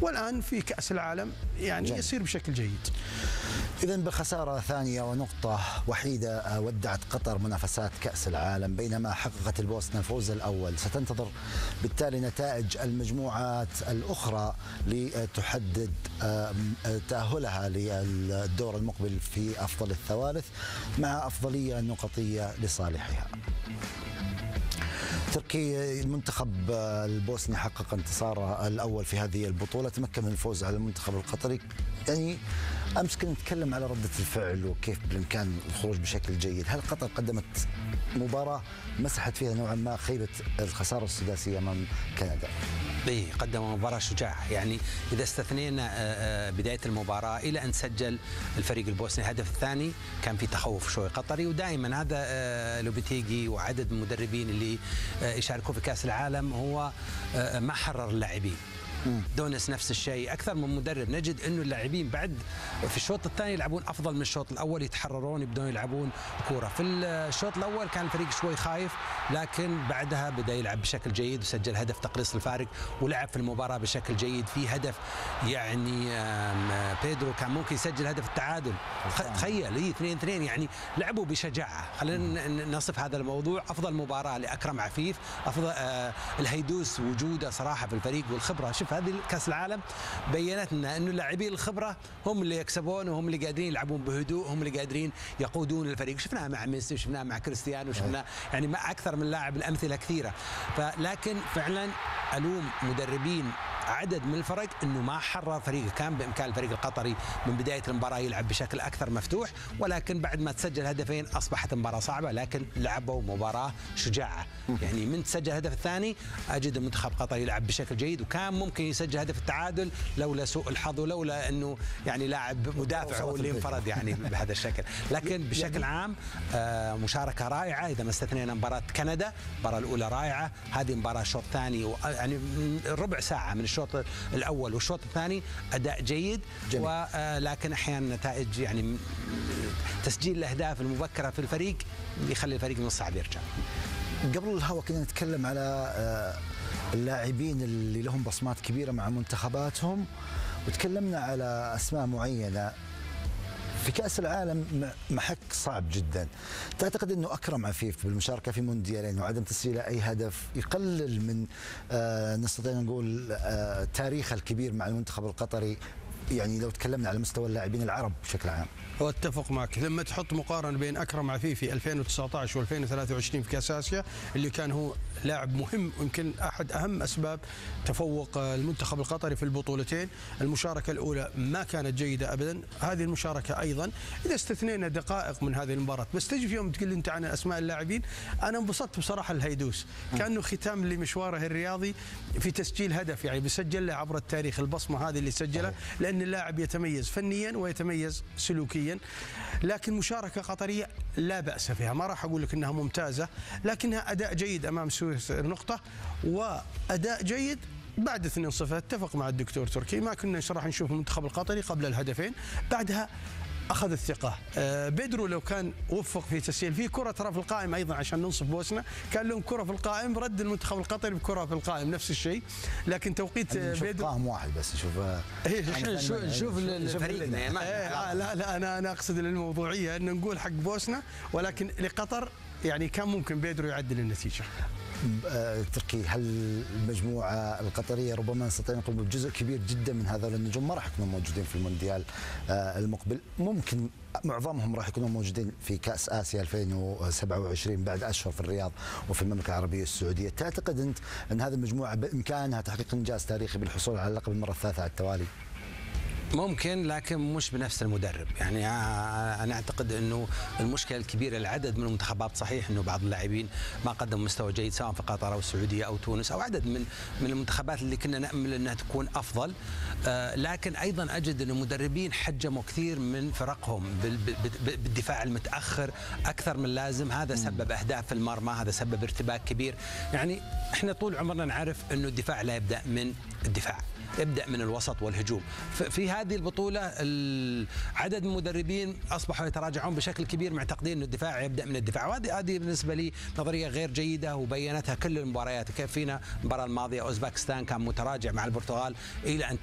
والآن في كأس العالم يعني يسير بشكل جيد. إذن بخسارة ثانية ونقطة وحيدة ودعت قطر منافسات كأس العالم، بينما حققت البوسنة الفوز الأول. ستنتظر بالتالي نتائج المجموعات الأخرى لتحدد تأهلها للدور المقبل في أفضل الثوالث مع أفضلية نقطية لصالحها. تركي، المنتخب البوسني حقق انتصاره الأول في هذه البطولة، تمكن من الفوز على المنتخب القطري. يعني أمس كنا نتكلم على ردة الفعل وكيف بالإمكان الخروج بشكل جيد. هل قطر قدمت مباراة مسحت فيها نوعا ما خيبة الخسارة السداسية أمام كندا؟ إيه، قدموا مباراة شجاعة. يعني إذا استثنينا بداية المباراة إلى أن سجل الفريق البوسني الهدف الثاني كان في تخوف شوي قطري، ودائما هذا لوبيتيغي وعدد من المدربين اللي يشاركوا في كأس العالم هو ما حرر اللاعبين. دونس نفس الشيء، اكثر من مدرب نجد انه اللاعبين بعد في الشوط الثاني يلعبون افضل من الشوط الاول، يتحررون يبدون يلعبون كوره. في الشوط الاول كان الفريق شوي خايف، لكن بعدها بدا يلعب بشكل جيد وسجل هدف تقليص الفارق ولعب في المباراه بشكل جيد. في هدف يعني بيدرو كان ممكن يسجل هدف التعادل، تخيل هي 2-2، يعني لعبوا بشجاعه. خلينا نصف هذا الموضوع افضل مباراه لاكرم عفيف، افضل الهيدوس وجوده صراحه في الفريق والخبره. شوف هذه كأس العالم بينت لنا انه اللاعبين الخبره هم اللي يكسبون وهم اللي قادرين يلعبون بهدوء، هم اللي قادرين يقودون الفريق. شفناها مع ميسي وشفناها مع كريستيانو وشفنا يعني مع اكثر من لاعب، الامثله كثيره. لكن فعلا الوم مدربين عدد من الفرق انه ما حرر فريقه. كان بامكان الفريق القطري من بدايه المباراه يلعب بشكل اكثر مفتوح، ولكن بعد ما تسجل هدفين اصبحت المباراه صعبه، لكن لعبوا مباراه شجاعه. يعني من تسجل الهدف الثاني اجد المنتخب القطري يلعب بشكل جيد، وكان ممكن يسجل هدف التعادل لولا سوء الحظ ولولا انه يعني لاعب مدافع هو اللي انفرد يعني بهذا الشكل. لكن بشكل عام مشاركه رائعه. اذا ما استثنينا مباراه كندا، المباراه الاولى رائعه، هذه مباراه شوط ثاني يعني ربع ساعه من الشوط الاول والشوط الثاني اداء جيد. ولكن احيانا نتائج يعني تسجيل الاهداف المبكره في الفريق يخلي الفريق من الصعب يرجع. قبل الهوا كنا نتكلم على اللاعبين اللي لهم بصمات كبيره مع منتخباتهم، وتكلمنا على اسماء معينه في كأس العالم. محك صعب جدا. تعتقد أنه أكرم عفيف بالمشاركة في مونديالين وعدم تسجيل أي هدف يقلل من نستطيع نقول تاريخه الكبير مع المنتخب القطري؟ يعني لو تكلمنا على مستوى اللاعبين العرب بشكل عام. واتفق معك. لما تحط مقارنه بين اكرم عفيفي 2019 و2023 في كاس اسيا اللي كان هو لاعب مهم ويمكن احد اهم اسباب تفوق المنتخب القطري في البطولتين. المشاركه الاولى ما كانت جيده ابدا، هذه المشاركه ايضا اذا استثنينا دقائق من هذه المباراه. بس تجي في يوم تقول لي انت عن اسماء اللاعبين، انا انبسطت بصراحه. الهيدوس كانه ختام لمشواره الرياضي في تسجيل هدف، يعني بيسجل له عبر التاريخ البصمه هذه اللي سجلها، لان اللاعب يتميز فنيا ويتميز سلوكيا. لكن مشاركه قطريه لا باس فيها، ما راح اقول لك انها ممتازه، لكنها اداء جيد امام سويسرا نقطه، واداء جيد بعد 2-0. اتفق مع الدكتور تركي، ما كنا راح نشوف المنتخب القطري قبل الهدفين، بعدها اخذ الثقه. بيدرو لو كان وفق في تسجيل في كره ترى في القائم ايضا عشان ننصف بوسنا، كان لهم كره في القائم، رد المنتخب القطري بكره في القائم نفس الشيء. لكن توقيت بيدرو قائم واحد بس شوف الفريق. لا انا اقصد الموضوعيه ان نقول حق بوسنا، ولكن لقطر يعني كان ممكن بيدرو يعدل النتيجه. تركي، هل المجموعة القطرية ربما نستطيع نقول بجزء كبير جدا من هذول النجوم ما راح يكونوا موجودين في المونديال المقبل؟ ممكن معظمهم راح يكونوا موجودين في كأس آسيا 2027 بعد أشهر في الرياض وفي المملكة العربية السعودية. تعتقد أنت أن هذه المجموعة بإمكانها تحقيق إنجاز تاريخي بالحصول على اللقب المرة الثالثة على التوالي؟ ممكن، لكن مش بنفس المدرب. يعني أنا أعتقد أنه المشكلة الكبيرة العدد من المنتخبات، صحيح أنه بعض اللاعبين ما قدموا مستوى جيد سواء في قطر أو السعودية أو تونس أو عدد من المنتخبات اللي كنا نأمل أنها تكون أفضل، لكن أيضا أجد أن المدربين حجموا كثير من فرقهم بالدفاع المتأخر أكثر من لازم. هذا سبب أهداف في المرمى، هذا سبب ارتباك كبير. يعني إحنا طول عمرنا نعرف أنه الدفاع لا يبدأ من الدفاع، يبدأ من الوسط والهجوم. في هذه البطولة عدد من المدربين أصبحوا يتراجعون بشكل كبير، معتقدين أن الدفاع يبدأ من الدفاع، وهذه بالنسبة لي نظرية غير جيدة وبينتها كل المباريات. كيف فينا المباراة الماضية أوزباكستان كان متراجع مع البرتغال إلى أن